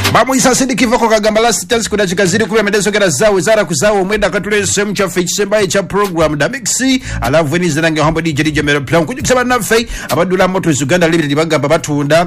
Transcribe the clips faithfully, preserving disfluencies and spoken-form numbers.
Bamu isa sindikiva kwa kagamba last chance kuna chikaziri kuwe medezo kena zawe zara kuzawe mwenda katule semu cha fei chisemba cha program da mixi alavu weni zinange hambo di jeri jamero plan kuju kusema na fei abadula moto Uganda limited baga babatunda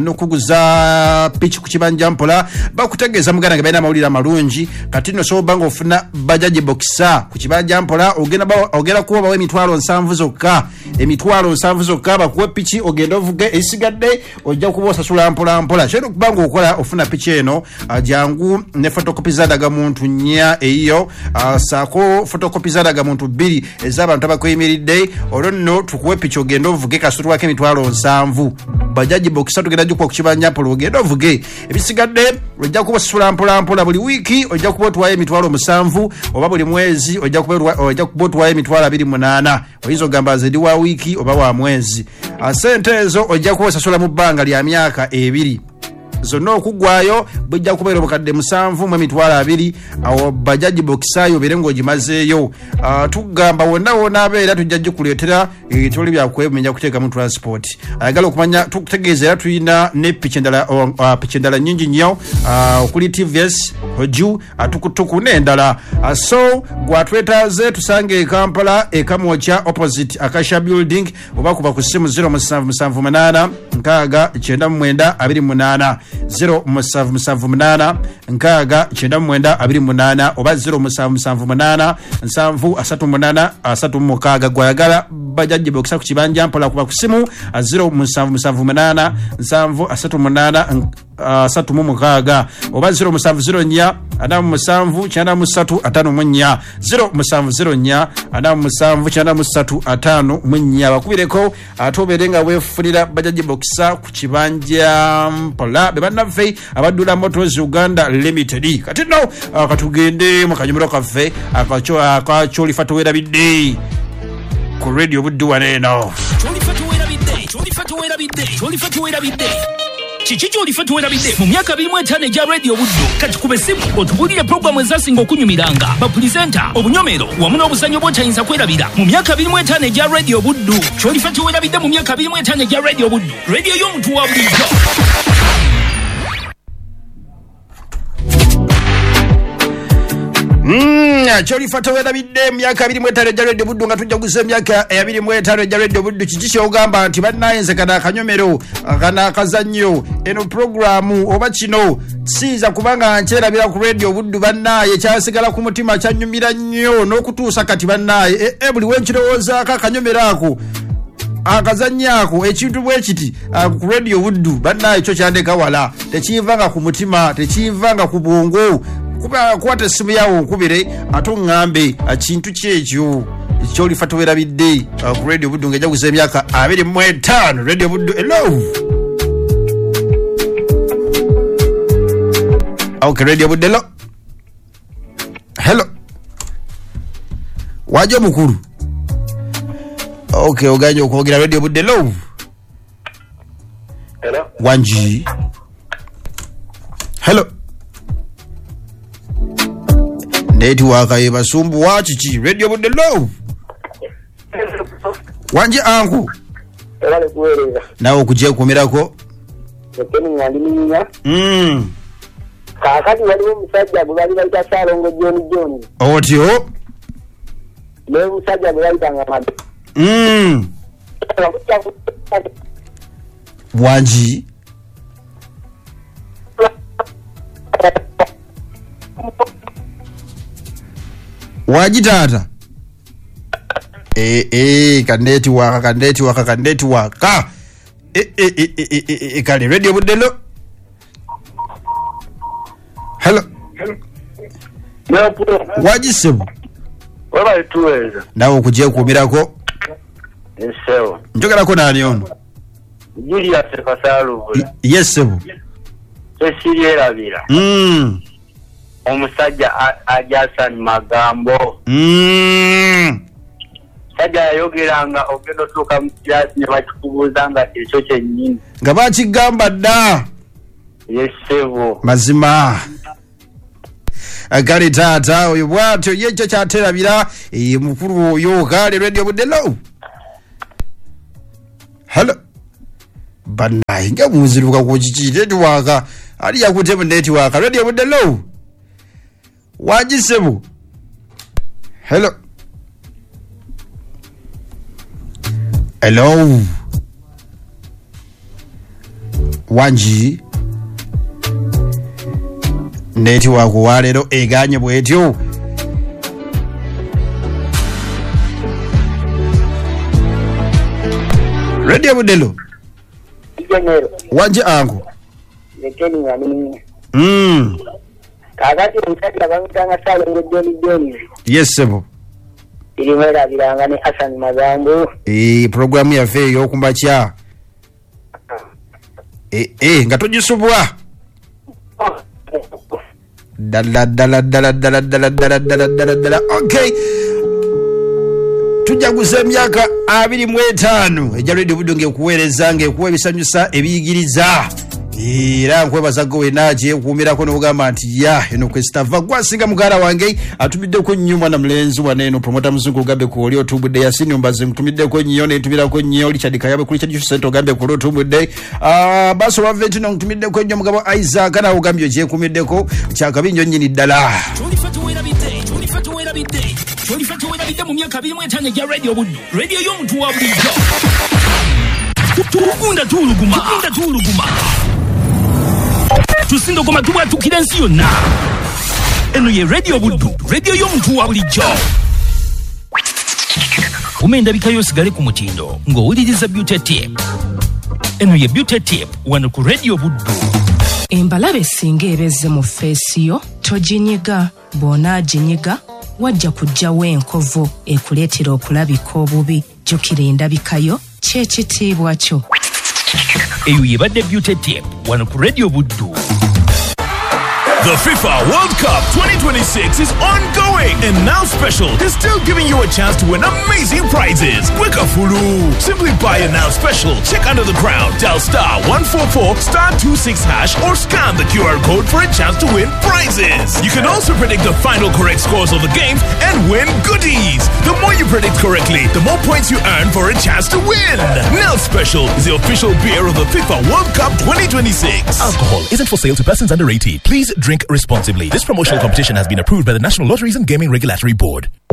nukuguza pitch kuchibanja mpola bakutageza mugana gabaina maulira malunji katino so bango funa bajaji boxa kuchibanja mpola ogena ba ogera kuwa bawe mitwalo nsanvu zokka emitwalo nsanvu zokka bakuwe pitch ogenda ovuge esigadde ojja kubosa sula mpola mpola chero kubango okola ofuna pitch eno jangu ne photocopy zadaga muntu nya eyo uh, sako photocopy zadaga muntu biri ez'abantu abakwemiridde olonno tukuwe pitch ogenda ovuge kasuru wake mitwalo nsanvu bajaji boxa tugenda jukwa kuchibanja mpola ogenda ovuge ebisigadde ojja kubosula mpola mpola buli wiki ojja kubotwaye emitwalo musanvu oba buli mwezi ojja kubotwa ojja kubotwaye emitwalo abiri munana oyizo gamba zedi wa wiki oba wa mwezi asente ezo ojja kubosasula mu bbanga lya myaka ebiri zonna okugwayo bujja kubeera obukadde musanvu mu emitwalo abiri awo bajaji bokisayo berengo gimazeeyo uh, tugamba wonna wonna abeera tujja gikuleetera ebitoli byakwemenya kuteeka mu transport ayagala okumanya tukutegeeza era tulina ne pichi endala uh, pichi endala nyingi nnyo uh, okuli T V S hoju atukutuku n'endala uh, so gwatwetaaze tusange e Kampala e Kamwokya opposite Akasha building oba kuba ku simu zero musanvu musanvu munana nkaaga kyenda mu mwenda abiri munana zero musanvu musanvu munana nkaaga kyenda mu mwenda abiri munana oba zero musanvu musanvu munana nsanvu asatu munana asatu mu mukaaga gwayagala bajaji boxa ku kibanja mpola kuba ku simu zero musanvu musanvu munana nsanvu asatu munana asatu mu mukaaga oba zero musanvu zero nya ana musanvu kyenda musatu atano munya zero musanvu zero nya ana musanvu kyenda musatu atano munya bakubireko atoberenga wefunira bajaji boxa ku kibanja mpola bebanaffe abadula Motors Uganda Limited katino katugende mu kanyumiro kaffe akacho akacho lifatowera bidde ku radio buddu waneno choli fatowera bidde choli fatowera bidde choli fatowera bidde Chichicho olifatuwera bide mu myaka abiri mu etaano egya radio buddu kati kube simu otubulire programu ezasinga okunyumiranga bapulisenta obunyomero wamu n'obuzannyo bw'otayinza kwerabira mu myaka abiri mu etaano egya radio buddu kyolifatuwera bide mu myaka abiri mu etaano egya radio buddu radio y'omuntu wa bulijjo. Mm, choli fatowera bidde myaka abiri mu etaano egya radio buddu nga tujja kuza myaka abiri mu etaano egya radio buddu kiki ogamba nti bannayenze kana akanyomero kana akazannyo eno programu oba kino siza kubanga nkyerabira ku radio buddu bannaye kyasigala ku mutima kyanyumira nnyo n'okutuusa kati bannaye e, e, buli wenkirowoozaako akanyomero ako akazanyako ekintu bwe kiti ku radio buddu bannaye kyo kyandeka wala tekiivanga ku mutima tekiivanga ku bwongo kuba kwata simu yawo nkubire atongambe akintu kyekyo kyoli fatowera bidde ku radio buddu ngejja kuza emyaka abiri mu etaano radio buddu hello okay radio buddu hello hello wajo mukuru okay oganye okwogera radio buddu hello hello wanji hello network ayebasumbu wachichi radio budde low wanje angu era kuwereza nawo kuje kumirako ekeni ngandi ninya mm kakati waliwo musajja gubali bayita Salongo John John otyo ne musajja gubali madu mm wanji wajitata eh eh kaneti waka kaneti waka kaneti waka eh eh eh eh kali radio budelo hello wajisebu waba ituweza nawo kuje kumirako yesewo njogera ko nani ono Julius Kasalubula yesebu esirierabira mm omusajja Ajasan Magambo mm sajja yayogeranga ogendo tuka mu class ne bakikubuuzanga ekyo kyennyini nga bakigamba dda yesevo mazima agari tata oyo bwatyo yekyo kyaterabira e mukuru oyo kale radio budelo hello banayi nga muziruka ku kiki netwaka ali yakute mu network radio budde low wajisebu hello hello wanji network walero eganye bwetyo radio budelo Ijenero wanji angu lekeni ngani mm kakati mtaki abamutanga sale ngejoni joni yes sebo ilimera bilangane Hassan Mazambu eh program ya fe yo kumbacha eh eh ngatojisubwa dala dala dala dala dala dala dala dala dala okay tujaguze myaka abiri mu etaano ejja radio budonge kuwereza nge kuwa bisanyusa ebiyigiriza era nkwebaza gowe naje kuumirako n'ogamba nti ya eno kwestava gwasinga mugara wange atumiddeko nnyo mwana mulenzi waneno promota muzungu ogambe ku oli otubudde yasini ombaze ntumiddeko nnyo netumirako nnyo Richard Kayabe kuli kyadisho sente ogambe ku oli otubudde baso lwa ventino ntumiddeko nnyo mugabo Isaac na ogambye kyekumiddeko kyakabi nnyo nnyini ddala Cholifa tuwera bidde mu myaka abiri mu etaano egya radio buddu radio y'omuntu wa bulijjo tugunda tuuluguma tugunda tuuluguma tusinga okoma tubwatukira ensi yonna eno ye radio buddu radio y'omuntu wa bulijjo umenda bikayo sigale ku mutindo ng'owuliriza beauty tip eno ye beauty tip wano ku radio buddu embalabe singa ebezze mu feesiyo toginyiga bw'ona ginyiga wajja kujjawo enkovu ekuleetera okulabika obubi jjukira endabikayo kyekitiibwa kyo eyo yebadde beauty tip wano ku radio buddu. The FIFA World Cup twenty twenty-six is ongoing, and Now Special is still giving you a chance to win amazing prizes. Weka Fulu. Simply buy a Now Special, check under the crown, dial star one four four star two six hash, or scan the Q R code for a chance to win prizes. You can also predict the final correct scores of the games and win goodies. The more you predict correctly, the more points you earn for a chance to win. Now Special is the official beer of the FIFA World Cup twenty twenty-six. Alcohol isn't for sale to persons under eighteen. Please drink responsibly. This promotional competition has been approved by the National Lotteries and Gaming Regulatory Board.